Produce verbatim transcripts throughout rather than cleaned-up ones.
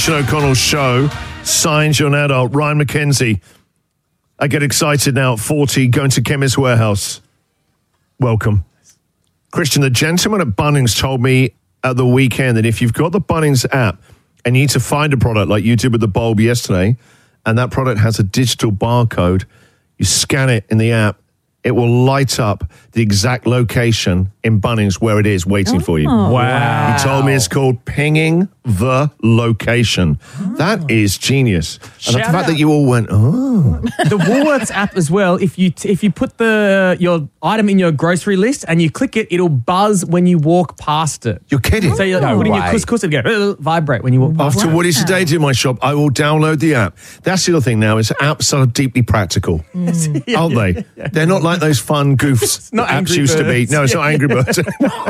Christian O'Connell Show. Signs you're an adult. Ryan McKenzie. I get excited now at forty, going to Chemist Warehouse. Welcome. Christian, the gentleman at Bunnings told me at the weekend that if you've got the Bunnings app and you need to find a product like you did with the bulb yesterday, and that product has a digital barcode, you scan it in the app, it will light up the exact location in Bunnings where it is waiting oh. for you. Wow. He told me it's called pinging the location. Oh. That is genius. And the fact out. that you all went, oh. The Woolworths app as well, if you t- if you put the your item in your grocery list and you click it, it'll buzz when you walk past it. You're kidding? So you're no putting way. your couscous, it'll go, vibrate when you walk past it. After Woody today to my shop, I will download the app. That's the other thing now, is apps are deeply practical, mm. yeah, aren't they? Yeah, yeah. They're not like those fun goofs not apps used to be. No, it's yeah. not Angry Birds.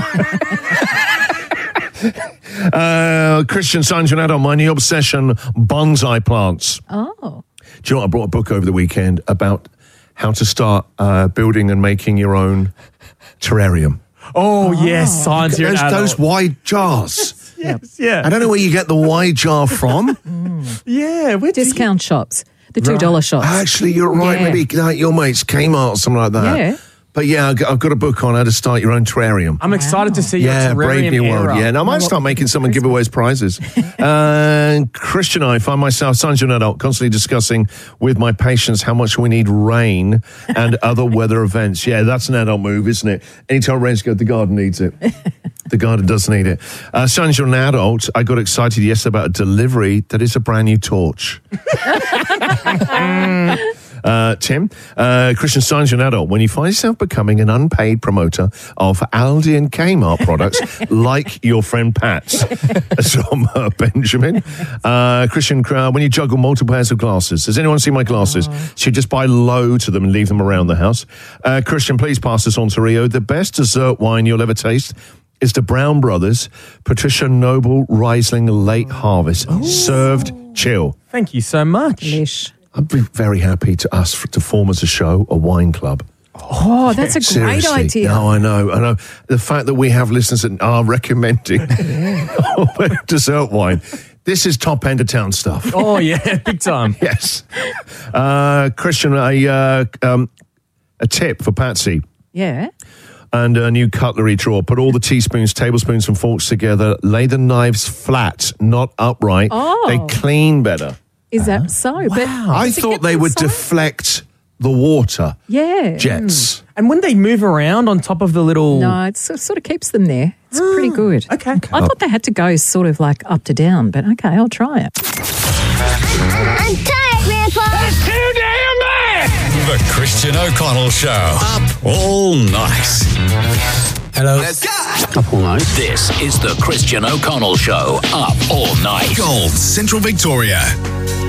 uh, Christian Sanjonado, my new obsession, bonsai plants. Oh. Do you know what? I brought a book over the weekend about how to start uh, building and making your own terrarium. Oh, oh. yes, science. Those, those wide jars. yes, yeah. I don't know where you get the wide jar from. mm. Yeah. Discount you... shops. The two dollar right. shops. Actually, you're right. Yeah. Maybe like your mates, Kmart or something like that. Yeah. But yeah, I've got a book on how to start your own terrarium. I'm excited wow. to see yeah, your terrarium Brave New era. World. Yeah, and I might start making some and give away as prizes. uh, Christian and I find myself, such an adult, constantly discussing with my patients how much we need rain and other weather events. Yeah, that's an adult move, isn't it? Anytime it rains, go, the garden needs it. The garden does need it. Uh, Son, you're an adult. I got excited yesterday about a delivery that is a brand new torch. Uh, Tim, uh, Christian Science, you're an adult. When you find yourself becoming an unpaid promoter of Aldi and Kmart products, like your friend Pat's, from uh, Benjamin. Uh, Christian, uh, when you juggle multiple pairs of glasses. Has anyone seen my glasses? Oh. So you just buy loads of them and leave them around the house. Uh, Christian, please pass this on to Rio. The best dessert wine you'll ever taste is the Brown Brothers Patricia Noble Riesling Late Harvest. Ooh. Served chill. Thank you so much. Lish. I'd be very happy to us for, to form as a show a wine club. Oh, that's a great Seriously. idea. No, I know. I know. The fact that we have listeners that are recommending dessert wine. This is top end of town stuff. Oh, yeah, big time. Yes. Uh, Christian, a, uh, um, a tip for Patsy. Yeah. And a new cutlery drawer. Put all the teaspoons, tablespoons and forks together. Lay the knives flat, not upright. Oh. They clean better. Is that so? Wow. But I thought they would deflect the water yeah. jets. Mm. And when they move around on top of the little... No, it sort of keeps them there. It's mm. pretty good. Okay. okay. I thought they had to go sort of like up to down, but okay, I'll try it. I'm tired, Grandpa. That's too damn bad. The Christian O'Connell Show. Up all night. Hello. Let's go. Up all night. This is the Christian O'Connell Show. Up all night. Gold, Central Victoria.